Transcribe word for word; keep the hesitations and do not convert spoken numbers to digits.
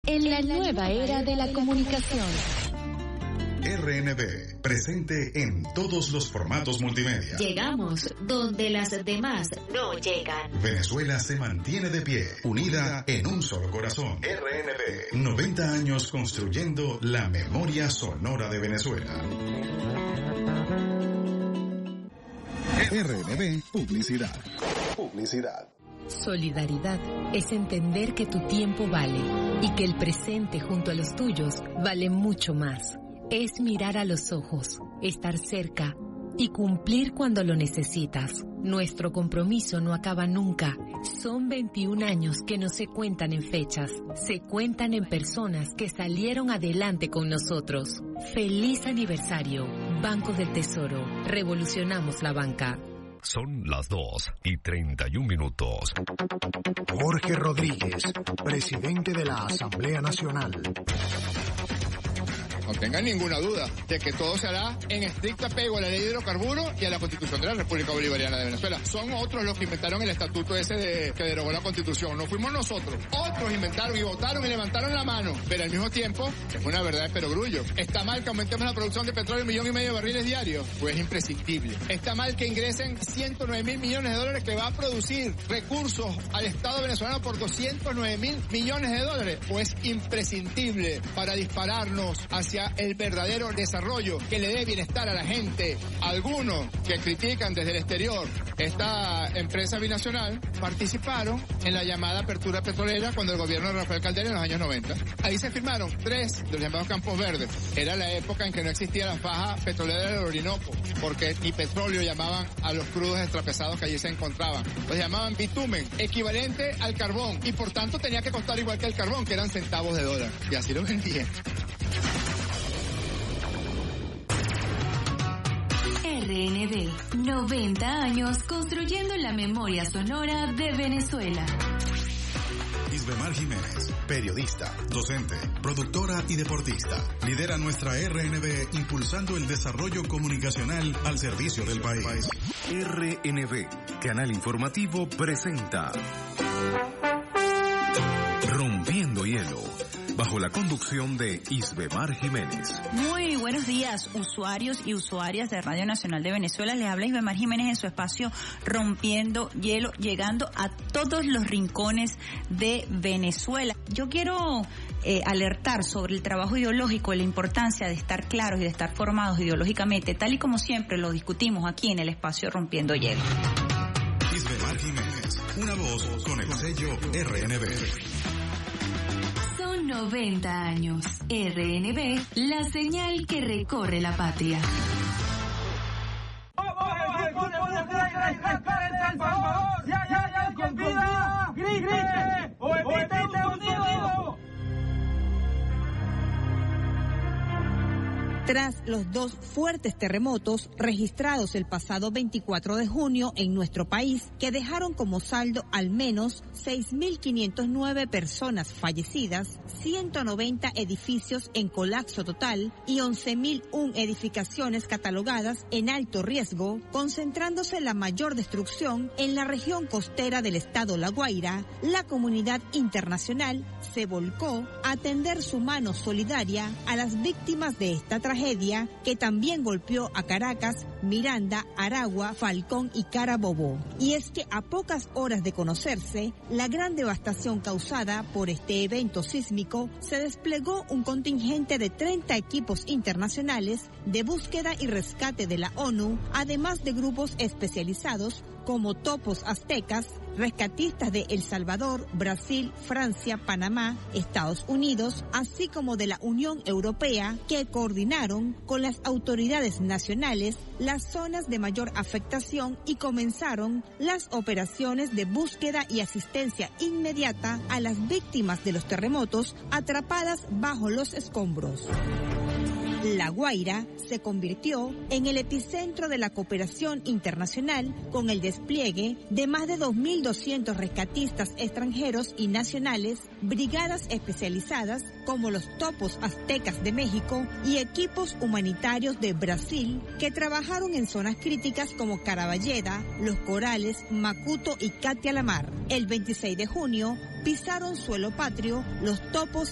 en la nueva era de la comunicación. R N B, presente en todos los formatos multimedia. Llegamos donde las demás no llegan. Venezuela se mantiene de pie, unida en un solo corazón. R N B, noventa años construyendo la memoria sonora de Venezuela. R N B, publicidad. Publicidad. Solidaridad es entender que tu tiempo vale y que el presente junto a los tuyos vale mucho más. Es mirar a los ojos, estar cerca y cumplir cuando lo necesitas. Nuestro compromiso no acaba nunca. Son veintiún años que no se cuentan en fechas, se cuentan en personas que salieron adelante con nosotros. ¡Feliz aniversario! Banco del Tesoro. Revolucionamos la banca. Son las dos y treinta y un minutos. Jorge Rodríguez, presidente de la Asamblea Nacional. No tengan ninguna duda de que todo se hará en estricto apego a la ley de hidrocarburos y a la Constitución de la República Bolivariana de Venezuela. Son otros los que inventaron el estatuto ese de, que derogó la Constitución. No fuimos nosotros. Otros inventaron y votaron y levantaron la mano. Pero al mismo tiempo, es una verdad de perogrullo. ¿Está mal que aumentemos la producción de petróleo un millón y medio de barriles diarios? Pues es imprescindible. ¿Está mal que ingresen ciento nueve mil millones de dólares que va a producir recursos al Estado venezolano por doscientos nueve mil millones de dólares? Pues imprescindible para dispararnos hacia el verdadero desarrollo que le dé bienestar a la gente. Algunos que critican desde el exterior esta empresa binacional participaron en la llamada apertura petrolera cuando el gobierno de Rafael Caldera en los años noventa. Ahí se firmaron tres de los llamados Campos Verdes. Era la época en que no existía la faja petrolera del Orinoco, porque ni petróleo llamaban a los crudos extrapesados que allí se encontraban. Los llamaban bitumen, equivalente al carbón, y por tanto tenía que costar igual que el carbón, que eran centavos de dólar. Y así lo vendían. R N B, noventa años construyendo la memoria sonora de Venezuela. Isbemar Jiménez, periodista, docente, productora y deportista. Lidera nuestra R N B impulsando el desarrollo comunicacional al servicio del país. R N B, canal informativo, presenta Rompiendo Hielo, bajo la conducción de Isbemar Jiménez. Muy buenos días, usuarios y usuarias de Radio Nacional de Venezuela. Les habla Isbemar Jiménez en su espacio Rompiendo Hielo, llegando a todos los rincones de Venezuela. Yo quiero eh, alertar sobre el trabajo ideológico y la importancia de estar claros y de estar formados ideológicamente, tal y como siempre lo discutimos aquí en el espacio Rompiendo Hielo. Isbemar Jiménez, una voz con el sello R N B. noventa años. R N B, la señal que recorre la patria. Tras los dos fuertes terremotos registrados el pasado veinticuatro de junio en nuestro país, que dejaron como saldo al menos seis mil quinientas nueve personas fallecidas, ciento noventa edificios en colapso total y once mil una edificaciones catalogadas en alto riesgo, concentrándose la mayor destrucción en la región costera del estado La Guaira, la comunidad internacional se volcó a tender su mano solidaria a las víctimas de esta tragedia que también golpeó a Caracas, Miranda, Aragua, Falcón y Carabobo. Y es que a pocas horas de conocerse la gran devastación causada por este evento sísmico, se desplegó un contingente de treinta equipos internacionales de búsqueda y rescate de la ONU, además de grupos especializados como topos aztecas, rescatistas de El Salvador, Brasil, Francia, Panamá, Estados Unidos, así como de la Unión Europea, que coordinaron con las autoridades nacionales las zonas de mayor afectación y comenzaron las operaciones de búsqueda y asistencia inmediata a las víctimas de los terremotos atrapadas bajo los escombros. La Guaira se convirtió en el epicentro de la cooperación internacional con el despliegue de más de dos mil doscientos rescatistas extranjeros y nacionales, brigadas especializadas como los topos aztecas de México y equipos humanitarios de Brasil que trabajaron en zonas críticas como Caraballeda, Los Corales, Macuto y Catia la Mar. El veintiséis de junio pisaron suelo patrio los topos